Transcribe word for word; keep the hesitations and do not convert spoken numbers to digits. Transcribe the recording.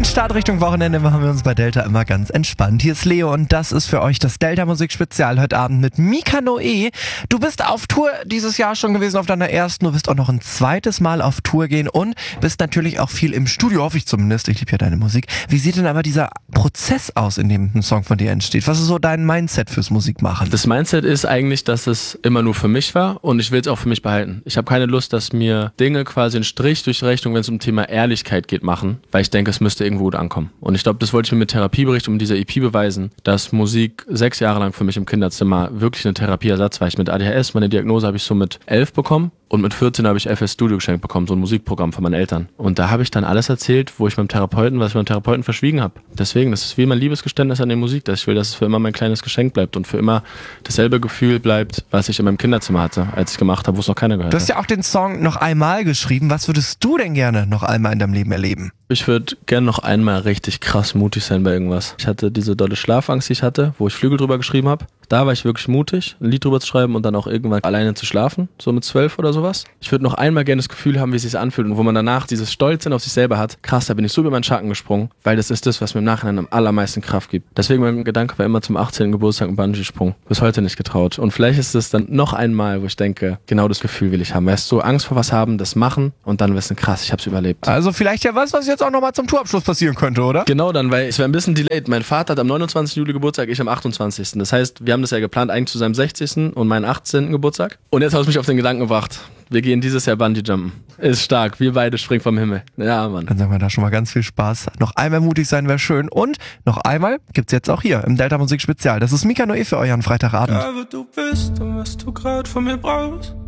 den Start Richtung Wochenende machen wir uns bei Delta immer ganz entspannt. Hier ist Leo und das ist für euch das Delta Musik Spezial heute Abend mit Mika Noe. Du bist auf Tour dieses Jahr schon gewesen, auf deiner ersten. Du wirst auch noch ein zweites Mal auf Tour gehen und bist natürlich auch viel im Studio, hoffe ich zumindest. Ich liebe ja deine Musik. Wie sieht denn aber dieser Prozess aus, in dem ein Song von dir entsteht? Was ist so dein Mindset fürs Musikmachen? Das Mindset ist eigentlich, dass es immer nur für mich war und ich will es auch für mich behalten. Ich habe keine Lust, dass mir Dinge quasi einen Strich durch die Rechnung, wenn es um Thema Ehrlichkeit geht, machen, weil ich denke, es müsste irgendwo gut ankommen. Und ich glaube, das wollte ich mir mit Therapiebericht um dieser E P beweisen, dass Musik sechs Jahre lang für mich im Kinderzimmer wirklich eine Therapieersatz war. Ich mit A D H S, meine Diagnose habe ich so mit elf bekommen. Und mit vierzehn habe ich F S Studio geschenkt bekommen, so ein Musikprogramm von meinen Eltern. Und da habe ich dann alles erzählt, wo ich meinem Therapeuten, was ich meinem Therapeuten verschwiegen habe. Deswegen, das ist wie mein Liebesgeständnis an die Musik, dass ich will, dass es für immer mein kleines Geschenk bleibt und für immer dasselbe Gefühl bleibt, was ich in meinem Kinderzimmer hatte, als ich gemacht habe, wo es noch keiner gehört hat. Du hast ja auch den Song noch einmal geschrieben. Was würdest du denn gerne noch einmal in deinem Leben erleben? Ich würde gerne noch einmal richtig krass mutig sein bei irgendwas. Ich hatte diese dolle Schlafangst, die ich hatte, wo ich Flügel drüber geschrieben habe. Da war ich wirklich mutig, ein Lied drüber zu schreiben und dann auch irgendwann alleine zu schlafen, so mit zwölf oder sowas. Ich würde noch einmal gerne das Gefühl haben, wie es sich anfühlt und wo man danach dieses Stolz auf sich selber hat. Krass, da bin ich so über meinen Schatten gesprungen, weil das ist das, was mir im Nachhinein am allermeisten Kraft gibt. Deswegen mein Gedanke war immer zum achtzehnten Geburtstag ein Bungee-Sprung. Bis heute nicht getraut. Und vielleicht ist es dann noch einmal, wo ich denke, genau das Gefühl will ich haben. Weißt du, so Angst vor was haben, das machen und dann wissen, krass, ich hab's überlebt. Also vielleicht ja was, was jetzt auch nochmal zum Tourabschluss passieren könnte, oder? Genau dann, weil es war ein bisschen delayed. Mein Vater hat am neunundzwanzigsten Juli Geburtstag, ich am achtundzwanzigsten Das heißt, wir haben das ja geplant, eigentlich zu seinem sechzigsten und meinen achtzehnten Geburtstag. Und jetzt hast du mich auf den Gedanken gebracht. Wir gehen dieses Jahr Bungee-Jumpen. Ist stark. Wir beide springen vom Himmel. Ja, Mann. Dann sagen wir da schon mal ganz viel Spaß. Noch einmal mutig sein wäre schön. Und noch einmal gibt's jetzt auch hier im Delta Musik Spezial. Das ist Mika Noe für euch an Freitagabend. Ja, wer du bist und was du grad von mir brauchst.